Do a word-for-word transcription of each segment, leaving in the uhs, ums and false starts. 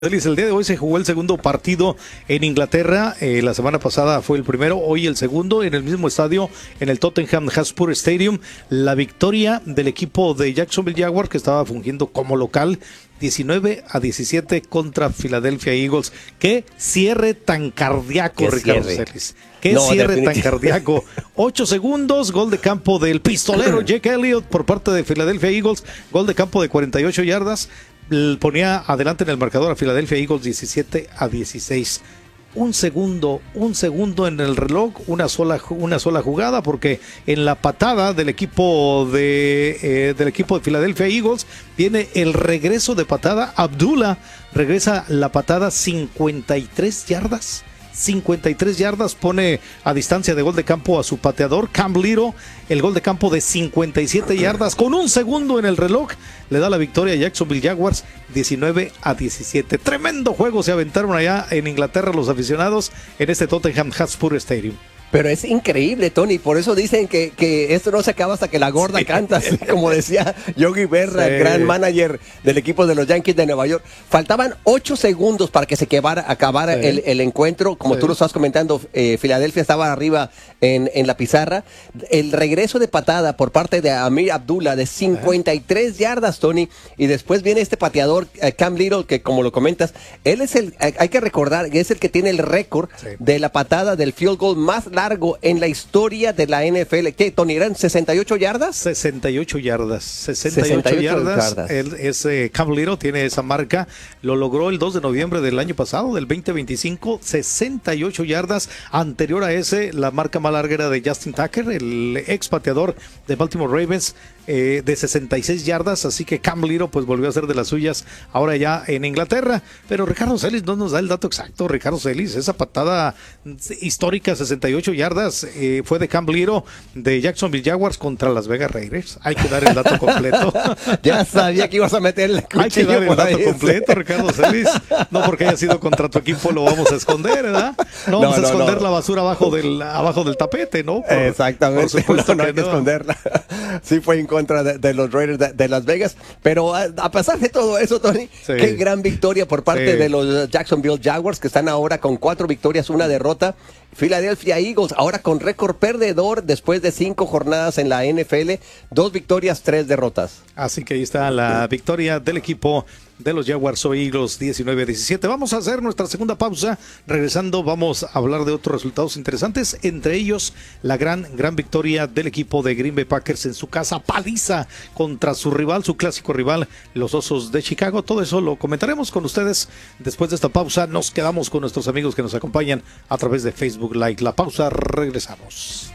El día de hoy se jugó el segundo partido en Inglaterra. Eh, la semana pasada fue el primero, hoy el segundo en el mismo estadio, en el Tottenham Hotspur Stadium. La victoria del equipo de Jacksonville Jaguars, que estaba fungiendo como local, diecinueve a diecisiete contra Philadelphia Eagles. Qué cierre tan cardíaco, Ricardo Celis. Qué no, cierre tan cardíaco. Ocho segundos, gol de campo del pistolero Jake Elliott por parte de Philadelphia Eagles. Gol de campo de cuarenta y ocho yardas. Ponía adelante en el marcador a Philadelphia Eagles diecisiete a dieciséis. Un segundo, un segundo en el reloj, una sola, una sola jugada, porque en la patada del equipo de eh, del equipo de Philadelphia Eagles viene el regreso de patada. Abdullah regresa la patada cincuenta y tres yardas. cincuenta y tres yardas, pone a distancia de gol de campo a su pateador Cam Little. El gol de campo de cincuenta y siete yardas con un segundo en el reloj le da la victoria a Jacksonville Jaguars diecinueve a diecisiete. Tremendo juego se aventaron allá en Inglaterra los aficionados en este Tottenham Hotspur Stadium. Pero es increíble, Tony, por eso dicen que, que esto no se acaba hasta que la gorda sí. canta, así como decía Yogi Berra, sí. gran manager del equipo de los Yankees de Nueva York. Faltaban ocho segundos para que se quebara, acabara sí. el, el encuentro, como sí. tú lo estás comentando, eh, Filadelfia estaba arriba en, en la pizarra. El regreso de patada por parte de Amir Abdullah de cincuenta y tres sí. yardas, Tony, y después viene este pateador, eh, Cam Little, que como lo comentas, él es el, hay que recordar, que es el que tiene el récord sí. de la patada del field goal más largo largo en la historia de la N F L. ¿Qué, Tony, eran sesenta y ocho yardas? sesenta y ocho yardas. sesenta y ocho yardas. El, ese Cam Little tiene esa marca. Lo logró el dos de noviembre del año pasado, del veinte veinticinco. sesenta y ocho yardas. Anterior a ese, la marca más larga era de Justin Tucker, el ex pateador de Baltimore Ravens, eh, de sesenta y seis yardas. Así que Cam Little pues volvió a ser de las suyas ahora ya en Inglaterra. Pero Ricardo Celis no nos da el dato exacto. Ricardo Celis, esa patada histórica, sesenta y ocho yardas, eh, fue de Cam Little de Jacksonville Jaguars contra Las Vegas Raiders. Hay que dar el dato completo. Ya sabía que ibas a meter el Hay que dar el dato completo, Ricardo Celis. No porque haya sido contra tu equipo lo vamos a esconder, ¿verdad? No vamos no, no, a esconder no. la basura abajo del, abajo del tapete, ¿no? Por, Exactamente. Por supuesto no, no hay que no. esconderla. Sí fue en contra de, de los Raiders de, de Las Vegas. Pero a, a pesar de todo eso, Tony, sí. qué gran victoria por parte sí. de los Jacksonville Jaguars, que están ahora con cuatro victorias, una derrota. Philadelphia Eagles ahora con récord perdedor después de cinco jornadas en la N F L, dos victorias, tres derrotas. Así que ahí está la victoria del equipo de los Jaguars o Eagles, diecinueve a diecisiete. Vamos a hacer nuestra segunda pausa. Regresando vamos a hablar de otros resultados interesantes, entre ellos la gran, gran victoria del equipo de Green Bay Packers en su casa, paliza contra su rival, su clásico rival, los Osos de Chicago. Todo eso lo comentaremos con ustedes después de esta pausa. Nos quedamos con nuestros amigos que nos acompañan a través de Facebook Live. La pausa, regresamos.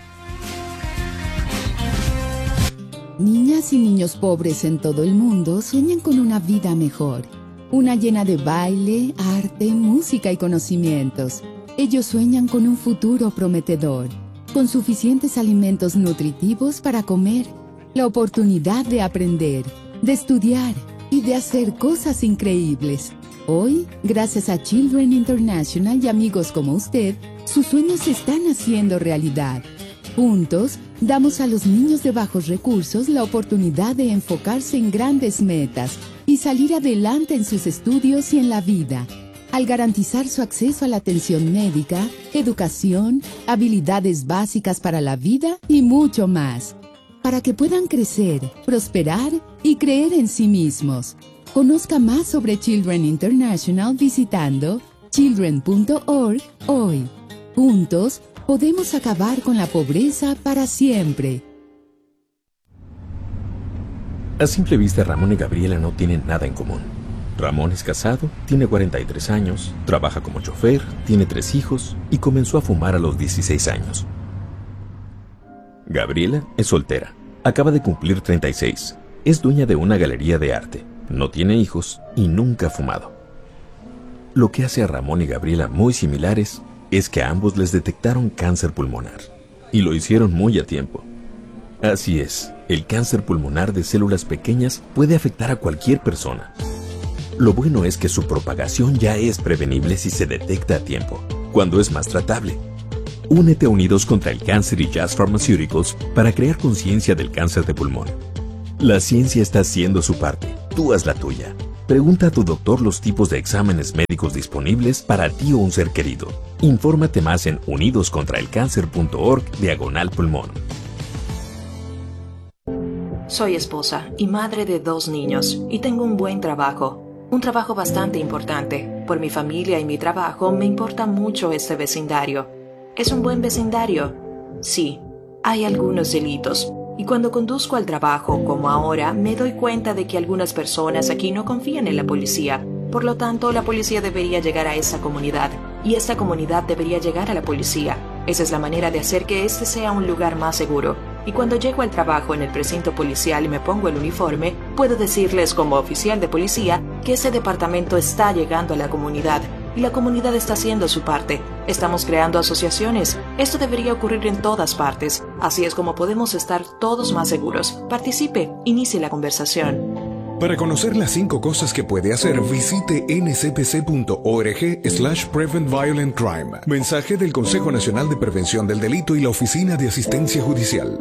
Niñas y niños pobres en todo el mundo sueñan con una vida mejor, una llena de baile, arte, música y conocimientos. Ellos sueñan con un futuro prometedor, con suficientes alimentos nutritivos para comer, la oportunidad de aprender, de estudiar y de hacer cosas increíbles. Hoy, gracias a Children International y amigos como usted, sus sueños se están haciendo realidad. Juntos, damos a los niños de bajos recursos la oportunidad de enfocarse en grandes metas y salir adelante en sus estudios y en la vida, al garantizar su acceso a la atención médica, educación, habilidades básicas para la vida y mucho más, para que puedan crecer, prosperar y creer en sí mismos. Conozca más sobre Children International visitando children punto org hoy. Juntos, podemos acabar con la pobreza para siempre. A simple vista, Ramón y Gabriela no tienen nada en común. Ramón es casado, tiene cuarenta y tres años, trabaja como chofer, tiene tres hijos y comenzó a fumar a los dieciséis años. Gabriela es soltera, acaba de cumplir treinta y seis, es dueña de una galería de arte, no tiene hijos y nunca ha fumado. Lo que hace a Ramón y Gabriela muy similares es que a ambos les detectaron cáncer pulmonar, y lo hicieron muy a tiempo. Así es, el cáncer pulmonar de células pequeñas puede afectar a cualquier persona. Lo bueno es que su propagación ya es prevenible si se detecta a tiempo, cuando es más tratable. Únete a Unidos contra el Cáncer y Jazz Pharmaceuticals para crear conciencia del cáncer de pulmón. La ciencia está haciendo su parte, tú haz la tuya. Pregunta a tu doctor los tipos de exámenes médicos disponibles para ti o un ser querido. Infórmate más en unidoscontraelcáncer.org diagonal pulmón. Soy esposa y madre de dos niños y tengo un buen trabajo. Un trabajo bastante importante. Por mi familia y mi trabajo me importa mucho este vecindario. ¿Es un buen vecindario? Sí, hay algunos delitos. Y cuando conduzco al trabajo, como ahora, me doy cuenta de que algunas personas aquí no confían en la policía. Por lo tanto, la policía debería llegar a esa comunidad. Y esta comunidad debería llegar a la policía. Esa es la manera de hacer que este sea un lugar más seguro. Y cuando llego al trabajo en el precinto policial y me pongo el uniforme, puedo decirles como oficial de policía que ese departamento está llegando a la comunidad. Y la comunidad está haciendo su parte. Estamos creando asociaciones. Esto debería ocurrir en todas partes. Así es como podemos estar todos más seguros. Participe, inicie la conversación. Para conocer las cinco cosas que puede hacer, visite n c p c punto org slash prevent violent crime. Mensaje del Consejo Nacional de Prevención del Delito y la Oficina de Asistencia Judicial.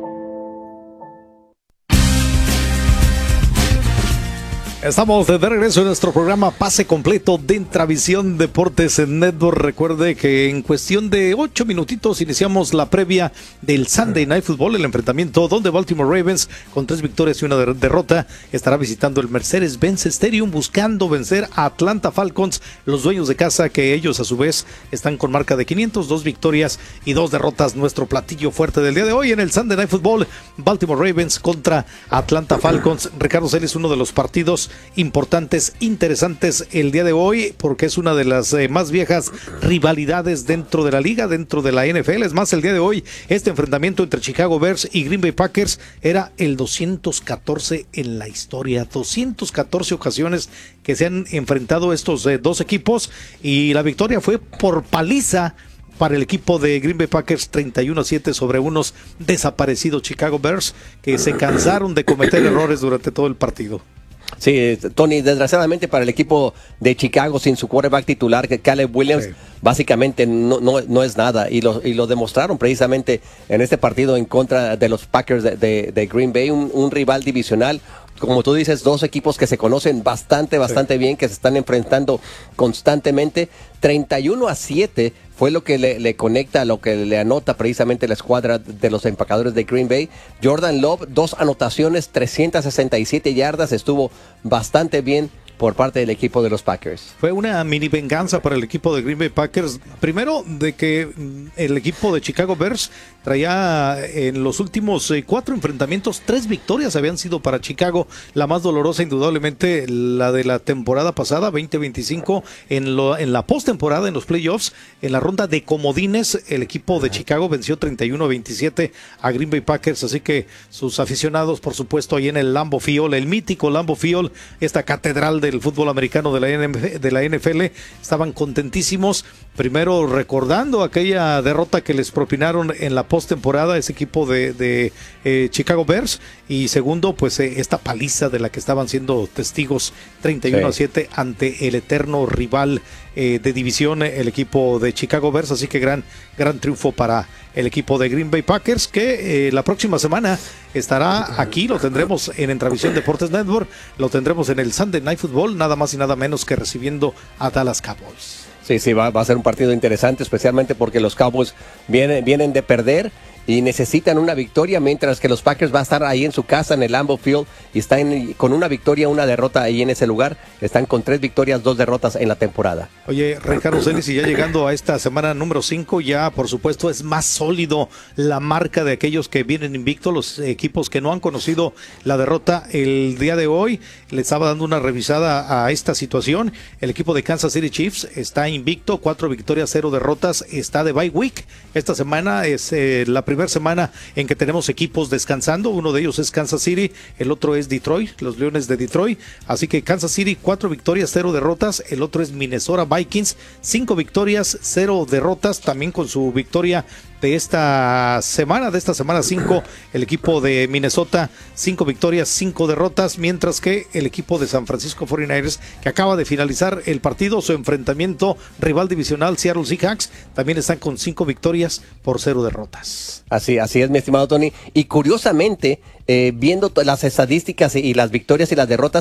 Estamos de regreso en nuestro programa Pase Completo de Intravisión Deportes en Network. Recuerde que en cuestión de ocho minutitos iniciamos la previa del Sunday Night Football, el enfrentamiento donde Baltimore Ravens, con tres victorias y una derrota, estará visitando el Mercedes-Benz Stadium buscando vencer a Atlanta Falcons, los dueños de casa, que ellos a su vez están con marca de quinientos, dos victorias y dos derrotas. Nuestro platillo fuerte del día de hoy en el Sunday Night Football, Baltimore Ravens contra Atlanta Falcons. Ricardo Celis, uno de los partidos importantes, interesantes el día de hoy, porque es una de las eh, más viejas rivalidades dentro de la liga, dentro de la N F L. Es más, el día de hoy este enfrentamiento entre Chicago Bears y Green Bay Packers era el doscientos catorce en la historia. doscientas catorce ocasiones que se han enfrentado estos eh, dos equipos, y la victoria fue por paliza para el equipo de Green Bay Packers, treinta y uno a siete sobre unos desaparecidos Chicago Bears, que se cansaron de cometer errores durante todo el partido. Sí, Tony, desgraciadamente para el equipo de Chicago, sin su quarterback titular, Caleb Williams, sí, básicamente no, no, no es nada, y lo, y lo demostraron precisamente en este partido en contra de los Packers de, de, de Green Bay, un, un rival divisional. Como tú dices, dos equipos que se conocen bastante, bastante sí. bien, que se están enfrentando constantemente. treinta y uno a siete fue lo que le, le conecta, lo que le anota precisamente la escuadra de los empacadores de Green Bay. Jordan Love, dos anotaciones, trescientas sesenta y siete yardas, estuvo bastante bien por parte del equipo de los Packers. Fue una mini venganza para el equipo de Green Bay Packers. Primero, de que el equipo de Chicago Bears traía en los últimos eh, cuatro enfrentamientos, tres victorias habían sido para Chicago. La más dolorosa, indudablemente, la de la temporada pasada, veinte veinticinco, en, lo, en la postemporada, en los playoffs, en la ronda de comodines, el equipo de Chicago venció treinta y uno a veintisiete a Green Bay Packers. Así que sus aficionados, por supuesto, ahí en el Lambeau Field, el mítico Lambeau Field, esta catedral del fútbol americano de la, de la N F L, estaban contentísimos. Primero, recordando aquella derrota que les propinaron en la postemporada ese equipo de, de eh, Chicago Bears, y segundo, pues eh, esta paliza de la que estaban siendo testigos, treinta y uno a siete ante el eterno rival eh, de división, el equipo de Chicago Bears. Así que gran, gran triunfo para el equipo de Green Bay Packers, que eh, la próxima semana estará aquí, lo tendremos en Intravisión Deportes Network, lo tendremos en el Sunday Night Football, nada más y nada menos que recibiendo a Dallas Cowboys. Sí, sí, va, va a ser un partido interesante, especialmente porque los Cowboys vienen, vienen de perder y necesitan una victoria, mientras que los Packers va a estar ahí en su casa en el Lambeau Field y están con una victoria, una derrota ahí en ese lugar. Están con tres victorias, dos derrotas en la temporada. Oye, Ricardo Celis, y ya llegando a esta semana número cinco, ya por supuesto es más sólido la marca de aquellos que vienen invictos, los equipos que no han conocido la derrota. El día de hoy le estaba dando una revisada a esta situación. El equipo de Kansas City Chiefs está invicto, cuatro victorias, cero derrotas, está de bye week. Esta semana es eh, la primera primera semana en que tenemos equipos descansando. Uno de ellos es Kansas City, el otro es Detroit, los Leones de Detroit. Así que Kansas City, cuatro victorias, cero derrotas. El otro es Minnesota Vikings, cinco victorias, cero derrotas, también con su victoria de esta semana, de esta semana cinco, el equipo de Minnesota, cinco victorias, cinco derrotas, mientras que el equipo de San Francisco cuarenta y nueve ers, que acaba de finalizar el partido, su enfrentamiento rival divisional, Seattle Seahawks, también están con cinco victorias por cero derrotas. Así, así es, mi estimado Tony. Y curiosamente, eh, viendo las estadísticas y las victorias y las derrotas,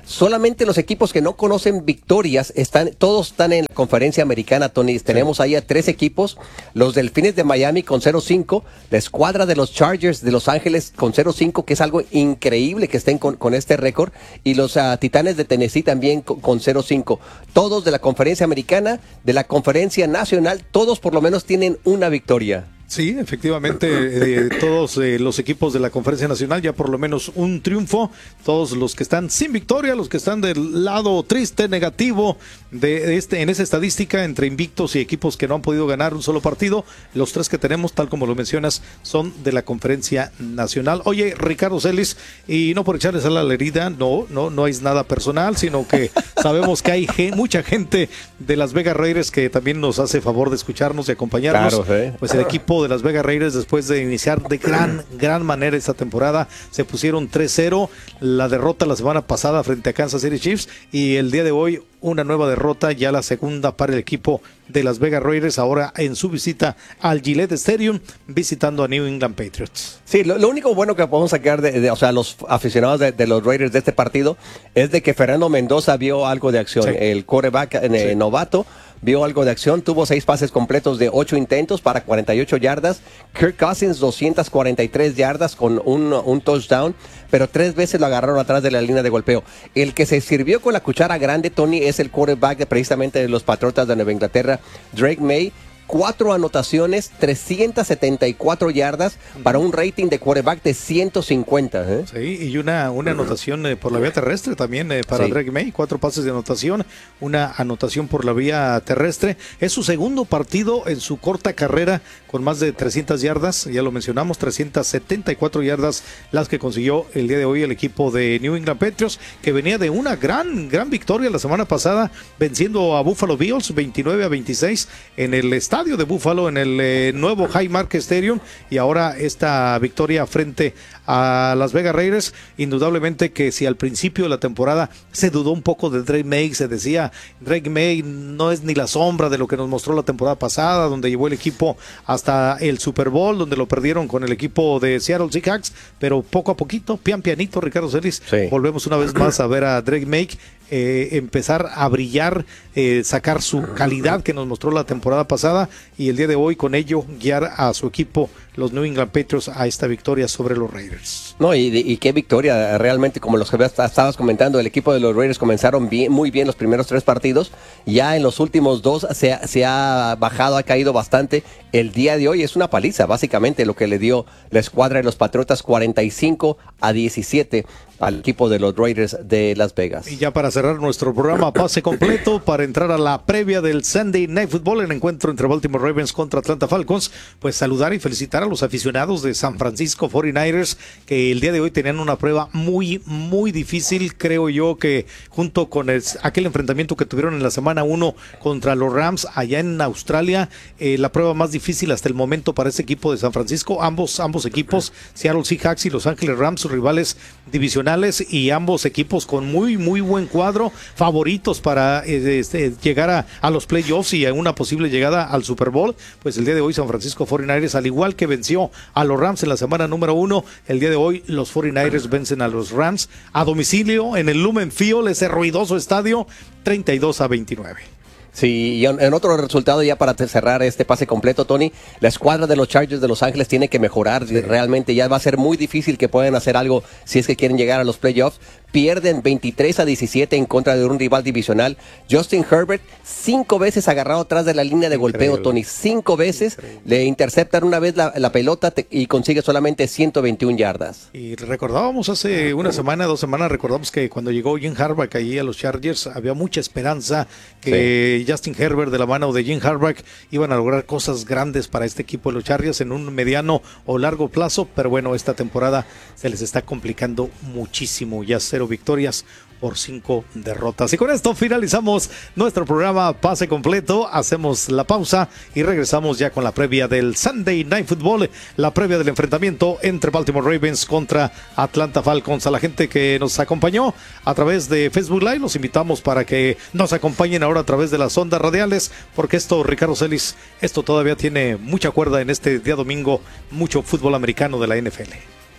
solamente los equipos que no conocen victorias, están, todos están en la conferencia americana, Tony. Tenemos ahí a tres equipos, los Delfines de Miami con cero cinco, la escuadra de los Chargers de Los Ángeles con cero cinco, que es algo increíble que estén con, con este récord, y los uh, Titanes de Tennessee también con, con cero cinco. Todos de la conferencia americana, de la conferencia nacional, todos por lo menos tienen una victoria. Sí, efectivamente, eh, todos eh, los equipos de la Conferencia Nacional ya por lo menos un triunfo, todos los que están sin victoria, los que están del lado triste, negativo de este en esa estadística entre invictos y equipos que no han podido ganar un solo partido, los tres que tenemos, tal como lo mencionas, son de la Conferencia Nacional. Oye, Ricardo Celis, y no por echarles a la herida, no, no, no es nada personal, sino que sabemos que hay gen, mucha gente de Las Vegas Raiders que también nos hace favor de escucharnos y acompañarnos. Claro, ¿eh? Pues el equipo de Las Vegas Raiders, después de iniciar de gran, gran manera esta temporada, se pusieron tres cero, la derrota la semana pasada frente a Kansas City Chiefs, y el día de hoy una nueva derrota, ya la segunda para el equipo de Las Vegas Raiders, ahora en su visita al Gillette Stadium, visitando a New England Patriots. Sí, lo, lo único bueno que podemos sacar de, de o sea, los aficionados de, de los Raiders de este partido es de que Fernando Mendoza vio algo de acción, sí. El quarterback eh, sí. novato vio algo de acción, tuvo seis pases completos de ocho intentos para cuarenta y ocho yardas, Kirk Cousins doscientas cuarenta y tres yardas con un, un touchdown, pero tres veces lo agarraron atrás de la línea de golpeo. El que se sirvió con la cuchara grande, Tony, es el quarterback de, precisamente de los Patriotas de Nueva Inglaterra, Drake May. Cuatro anotaciones, trescientas setenta y cuatro yardas para un rating de quarterback de ciento cincuenta. ¿eh? Sí, y una, una anotación eh, por la vía terrestre también eh, para sí. Drake May, cuatro pases de anotación, una anotación por la vía terrestre. Es su segundo partido en su corta carrera con más de trescientas yardas, ya lo mencionamos, trescientas setenta y cuatro yardas las que consiguió el día de hoy el equipo de New England Patriots, que venía de una gran, gran victoria la semana pasada, venciendo a Buffalo Bills veintinueve a veintiséis en el estadio de Buffalo, en el eh, nuevo Highmark Stadium, y ahora esta victoria frente a Las Vegas Raiders. Indudablemente que si al principio de la temporada se dudó un poco de Drake May, se decía Drake May no es ni la sombra de lo que nos mostró la temporada pasada, donde llevó el equipo hasta el Super Bowl, donde lo perdieron con el equipo de Seattle Seahawks, pero poco a poquito, pian pianito, Ricardo Celis, sí. volvemos una vez más a ver a Drake May Eh, empezar a brillar, eh, sacar su calidad que nos mostró la temporada pasada, y el día de hoy con ello guiar a su equipo, los New England Patriots, a esta victoria sobre los Raiders. No, y, y qué victoria realmente, como los que estabas comentando, el equipo de los Raiders comenzaron bien, muy bien los primeros tres partidos, ya en los últimos dos se ha, se ha bajado, ha caído bastante. El día de hoy es una paliza, básicamente lo que le dio la escuadra de los Patriotas, cuarenta y cinco a diecisiete al equipo de los Raiders de Las Vegas. Y ya para cerrar nuestro programa pase completo, para entrar a la previa del Sunday Night Football, el encuentro entre Baltimore Ravens contra Atlanta Falcons, pues saludar y felicitar a los aficionados de San Francisco cuarenta y nueve ers, que el día de hoy tenían una prueba muy, muy difícil. Creo yo que junto con el, aquel enfrentamiento que tuvieron en la semana uno contra los Rams allá en Australia, eh, la prueba más difícil hasta el momento para ese equipo de San Francisco. Ambos, ambos equipos, Seattle Seahawks y Los Ángeles Rams, sus rivales divisionales, y ambos equipos con muy, muy buen cuadro, favoritos para eh, este, llegar a, a los playoffs y a una posible llegada al Super Bowl. Pues el día de hoy San Francisco cuarenta y nueve ers, al igual que venció a los Rams en la semana número uno, el día de hoy los cuarenta y nueve ers vencen a los Rams a domicilio en el Lumen Field, ese ruidoso estadio, treinta y dos a veintinueve. Sí, y en otro resultado, ya para cerrar este pase completo, Tony, la escuadra de los Chargers de Los Ángeles tiene que mejorar, sí. Realmente ya va a ser muy difícil que puedan hacer algo si es que quieren llegar a los playoffs. Pierden veintitrés a diecisiete en contra de un rival divisional. Justin Herbert, cinco veces agarrado atrás de la línea de golpeo, increíble. Tony, cinco veces. Increíble. Le interceptan una vez la, la pelota te, y consigue solamente ciento veintiuna yardas. Y recordábamos hace una semana, dos semanas, recordamos que cuando llegó Jim Harbaugh ahí a los Chargers, había mucha esperanza que sí. Justin Herbert, de la mano de Jim Harbaugh, iban a lograr cosas grandes para este equipo de los Chargers en un mediano o largo plazo, pero bueno, esta temporada se les está complicando muchísimo, ya cero victorias por cinco derrotas. Y con esto finalizamos nuestro programa Pase Completo, hacemos la pausa y regresamos ya con la previa del Sunday Night Football, la previa del enfrentamiento entre Baltimore Ravens contra Atlanta Falcons. A la gente que nos acompañó a través de Facebook Live, los invitamos para que nos acompañen ahora a través de las ondas radiales, porque esto, Ricardo Celis, esto todavía tiene mucha cuerda en este día domingo, mucho fútbol americano de la N F L.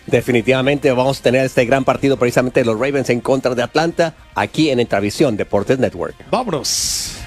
Definitivamente vamos a tener este gran partido precisamente de los Ravens en contra de Atlanta aquí en Entravisión Deportes Network. Vámonos.